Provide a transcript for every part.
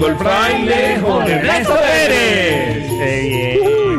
El frailejón Ernesto Pérez.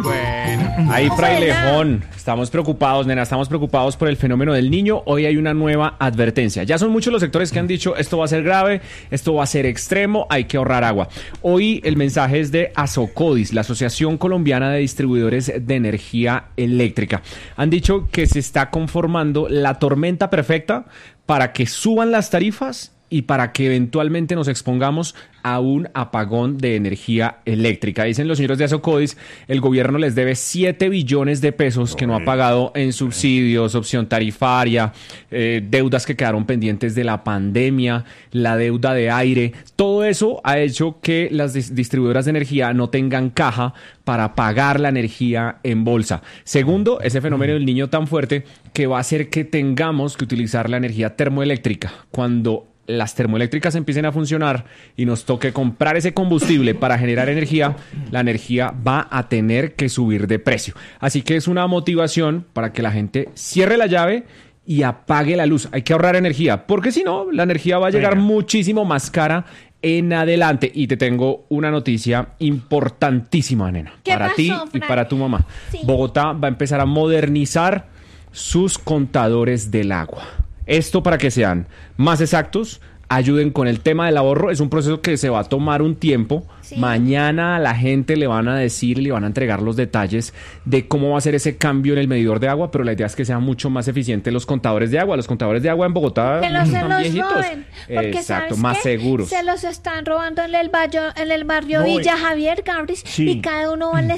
Bueno. Ahí, frailejón. Estamos preocupados, nena, estamos preocupados por el fenómeno del Niño. Hoy hay una nueva advertencia. Ya son muchos los sectores que han dicho esto va a ser grave, esto va a ser extremo, hay que ahorrar agua. Hoy el mensaje es de Asocodis, la Asociación Colombiana de Distribuidores de Energía Eléctrica. Han dicho que se está conformando la tormenta perfecta para que suban las tarifas y para que eventualmente nos expongamos a un apagón de energía eléctrica. Dicen los señores de Asocodis, el gobierno les debe 7 billones de pesos que no ha pagado en subsidios, opción tarifaria, deudas que quedaron pendientes de la pandemia, la deuda de aire. Todo eso ha hecho que las distribuidoras de energía no tengan caja para pagar la energía en bolsa. Segundo, ese fenómeno del Niño tan fuerte que va a hacer que tengamos que utilizar la energía termoeléctrica. Cuando las termoeléctricas empiecen a funcionar y nos toque comprar ese combustible para generar energía, la energía va a tener que subir de precio. Así que es una motivación para que la gente cierre la llave y apague la luz. Hay que ahorrar energía, porque si no, la energía va a llegar muchísimo más cara en adelante. Y te tengo una noticia importantísima, nena, para ti y para tu mamá. Sí. Bogotá va a empezar a modernizar sus contadores del agua. Esto para que sean más exactos, ayuden con el tema del ahorro. Es un proceso que se va a tomar un tiempo. Sí. Mañana a la gente le van a decir, le van a entregar los detalles de cómo va a ser ese cambio en el medidor de agua, pero la idea es que sean mucho más eficientes los contadores de agua. Los contadores de agua en Bogotá están viejitos. Roben, exacto, más seguros. Se los están robando en el barrio Villa Javier, Gabris, y cada uno vale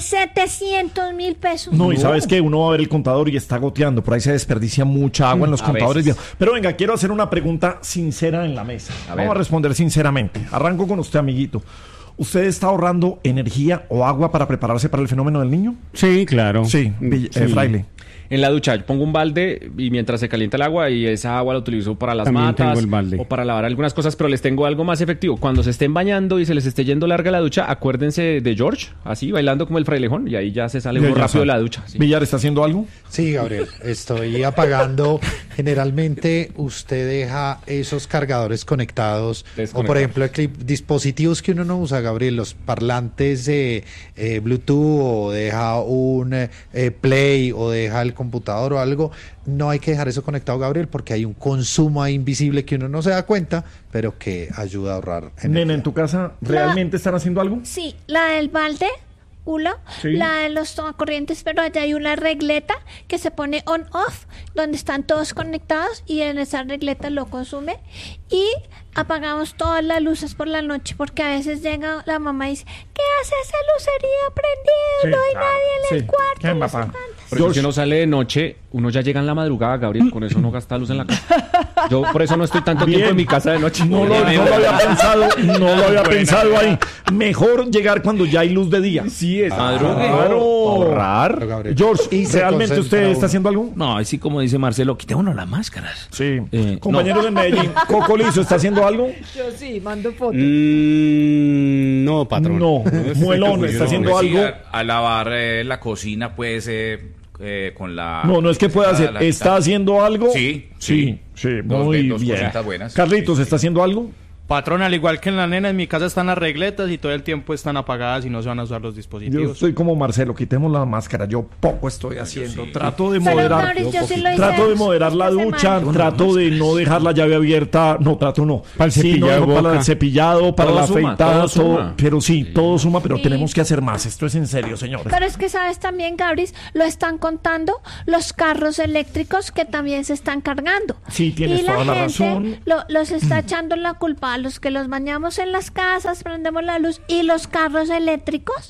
700.000 pesos. No, y sabes que uno va a ver el contador y está goteando, por ahí se desperdicia mucha agua en los contadores. Pero venga, quiero hacer una pregunta sincera en la mesa. Vamos a responder sinceramente. Arranco con usted, amiguito. ¿Usted está ahorrando energía o agua para prepararse para el fenómeno del Niño? Sí, claro. Sí, Fraile. En la ducha pongo un balde y mientras se calienta el agua y esa agua la utilizo para las matas o para lavar algunas cosas, pero les tengo algo más efectivo. Cuando se estén bañando y se les esté yendo larga la ducha, acuérdense de George, así bailando como el frailejón, y ahí ya se sale muy rápido de la ducha. ¿Sí? ¿Villar está haciendo algo? Sí, Gabriel, estoy apagando. Generalmente usted deja esos cargadores conectados o, por ejemplo, dispositivos que uno no usa, Gabriel, los parlantes de Bluetooth, o deja un Play, o deja el computador o algo. No hay que dejar eso conectado, Gabriel, porque hay un consumo ahí invisible que uno no se da cuenta, pero que ayuda a ahorrar energía. Nena, ¿en tu casa realmente están haciendo algo? Sí, la del balde, la de los tomacorrientes, pero allá hay una regleta que se pone on-off, donde están todos conectados, y en esa regleta lo consume. Y apagamos todas las luces por la noche, porque a veces llega la mamá y dice, ¿qué hace esa lucería prendida? No hay nadie en el cuarto. ¿Qué, papá? Pero si uno sale de noche, uno ya llega en la madrugada, Gabriel, con eso no gasta luz en la casa. Yo por eso no estoy tanto tiempo en mi casa de noche. No lo había pensado ahí. Mejor llegar cuando ya hay luz de día. Sí, es ahorrar. George, ¿y realmente usted está haciendo algo? No, así como dice Marcelo, quitémonos las máscaras. Sí. Compañeros de Medellín, ¿Coco Lizo está haciendo algo? Yo sí, mando fotos. No, patrón. No, Muelón está haciendo algo. A lavar la cocina, pues, con la... No es que pueda hacer. ¿Está haciendo algo? Sí. Muy bien. Carlitos, ¿está haciendo algo? Patrón, al igual que en la nena, en mi casa están las regletas y todo el tiempo están apagadas y no se van a usar los dispositivos. Yo estoy como Marcelo, quitemos la máscara. Yo poco estoy haciendo. Trato de moderar. Trato de moderar la ducha, trato de no dejar la llave abierta. No, trato no. Para el cepillado, para el cepillado, para la afeitada, todo. Pero sí, todo suma, pero tenemos que hacer más. Esto es en serio, señores. Pero es que sabes también, Gabris, lo están contando los carros eléctricos que también se están cargando. Sí, tienes toda la razón. Los está echando la culpa a los que los bañamos en las casas, prendemos la luz, y los carros eléctricos.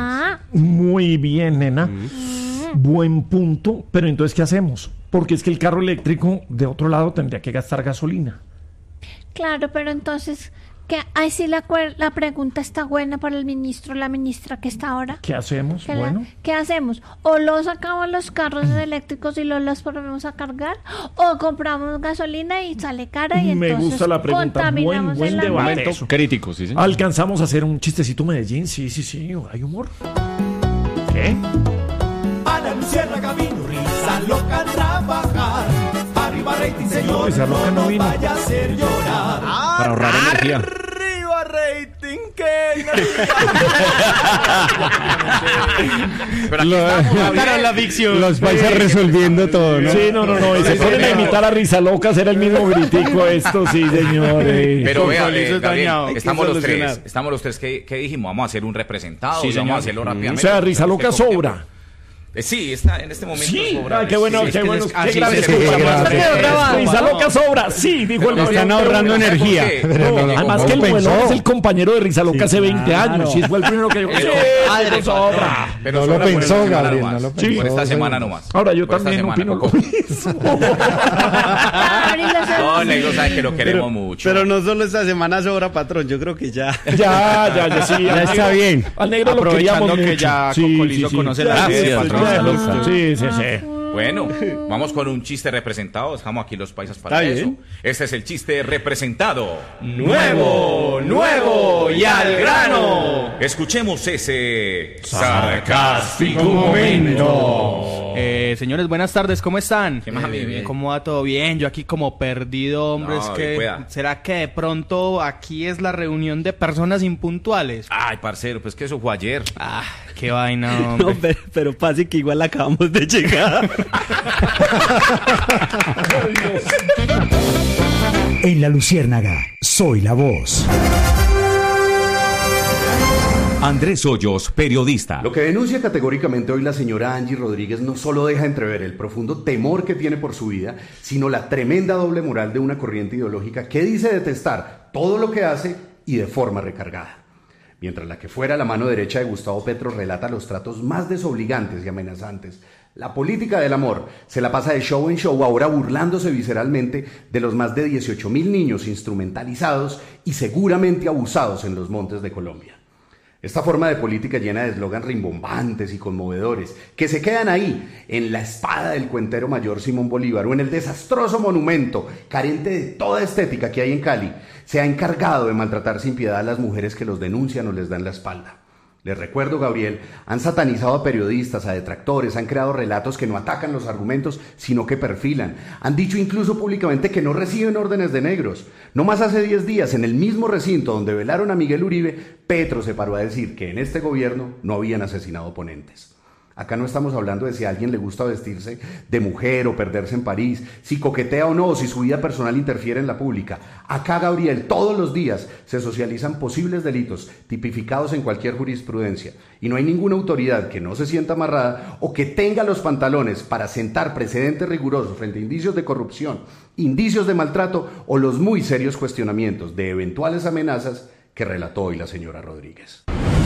Muy bien, nena. Buen punto, pero entonces ¿qué hacemos? Porque es que el carro eléctrico de otro lado tendría que gastar gasolina. Claro, pero entonces ahí sí la pregunta está buena para el ministro, la ministra que está ahora. ¿Qué hacemos? ¿Qué hacemos? ¿O los sacamos los carros eléctricos y los ponemos a cargar? ¿O compramos gasolina y sale cara y entonces me gusta la pregunta, contaminamos buen debate. Crítico, sí, señor. ¿Alcanzamos a hacer un chistecito Medellín? Sí, hay humor. ¿Qué? Ana Luciana Camino, risa loca trabajar. Arriba rating, señor, no vaya a hacer llorar. Para ahorrar energía. Arriba rating, que Pero aquí estamos, Para la ficción. Los paisas resolviendo todo, ¿no? Sí, no. Y se ponen a imitar a Risa Loca, hacer el mismo gritico esto, sí, señores. Pero vea, Gabriel, estamos los tres que dijimos, vamos a hacer un representado, Sí, vamos a señor. hacerlo rápidamente. O sea, Risa Loca sobra. Sí, está en este momento Sí, sobra. qué bueno, Sí, qué bueno. es que Qué así grande se escucha, grande. Risa Loca sobra, sí, dijo el Pero Están Gabriel. ahorrando energía. Además que el ¿cómo Muelón pensó? es el compañero de Risa Loca hace 20 años. Sí, fue el primero que yo Pero, sí, sobra. Pero No sobra lo por pensó, esta semana Gabriel, nomás. no lo Por pensó, esta sí. semana nomás. Ahora yo Por esta también semana, opino lo Coco. mismo. No, Negro sabe que lo queremos mucho. Pero no solo esta semana sobra, patrón. Yo creo que ya. Ya, sí. Ya está bien. Al negro lo Aprovechando queríamos que mucho. ya Coco Lizo conoce la Gracias, idea, patrón. Sí. Bueno, vamos con un chiste representado. Dejamos aquí los paisas para Está eso. bien. Este es el chiste representado. Nuevo y al grano. Escuchemos ese sarcástico momento. Señores, buenas tardes, ¿cómo están? ¿Qué más, amigo? ¿Cómo va todo bien? Yo aquí como perdido, hombre. No, Es bien que pueda. ¿será que de pronto aquí es la reunión de personas impuntuales? Ay, parcero, pues que eso fue ayer. Ah, qué vaina, hombre. No, pero pase que igual acabamos de llegar. En La Luciérnaga, soy la voz. Andrés Hoyos, periodista. Lo que denuncia categóricamente hoy la señora Angie Rodríguez no solo deja entrever el profundo temor que tiene por su vida, sino la tremenda doble moral de una corriente ideológica que dice detestar todo lo que hace y de forma recargada. Mientras la que fuera la mano derecha de Gustavo Petro relata los tratos más desobligantes y amenazantes, la política del amor se la pasa de show en show, ahora burlándose visceralmente de los más de 18,000 niños instrumentalizados y seguramente abusados en los montes de Colombia. Esta forma de política llena de eslogan rimbombantes y conmovedores, que se quedan ahí, en la espada del cuentero mayor Simón Bolívar o en el desastroso monumento, carente de toda estética que hay en Cali, se ha encargado de maltratar sin piedad a las mujeres que los denuncian o les dan la espalda. Les recuerdo, Gabriel, han satanizado a periodistas, a detractores, han creado relatos que no atacan los argumentos, sino que perfilan. Han dicho incluso públicamente que no reciben órdenes de negros. No más hace 10 días, en el mismo recinto donde velaron a Miguel Uribe, Petro se paró a decir que en este gobierno no habían asesinado oponentes. Acá no estamos hablando de si a alguien le gusta vestirse de mujer o perderse en París, si coquetea o no, o si su vida personal interfiere en la pública. Acá, Gabriel, todos los días se socializan posibles delitos tipificados en cualquier jurisprudencia y no hay ninguna autoridad que no se sienta amarrada o que tenga los pantalones para sentar precedentes rigurosos frente a indicios de corrupción, indicios de maltrato o los muy serios cuestionamientos de eventuales amenazas que relató hoy la señora Rodríguez.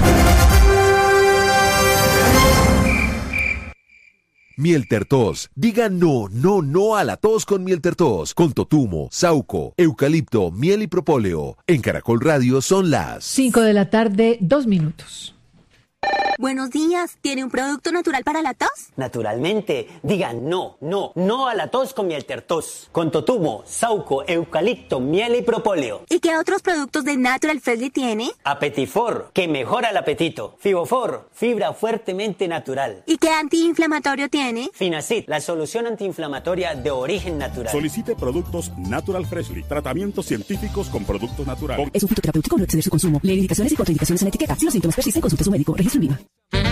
Mieltertos. Diga no a la tos con Mieltertos. Con totumo, sauco, eucalipto, miel y propóleo. En Caracol Radio son las 5 de la tarde, 2 minutos. Buenos días, ¿tiene un producto natural para la tos? Naturalmente, digan no a la tos con Mieltertos. Con totumo, sauco, eucalipto, miel y propóleo. ¿Y qué otros productos de Natural Freshly tiene? Apetifor, que mejora el apetito. Fibofor, fibra fuertemente natural. ¿Y qué antiinflamatorio tiene? Finacid, la solución antiinflamatoria de origen natural. Solicite productos Natural Freshly, tratamientos científicos con productos naturales. Es un fitoterapéutico, no exceder su consumo. Lee indicaciones y contraindicaciones en la etiqueta. Si los síntomas persisten, consulte a su médico. Registro INVIMA.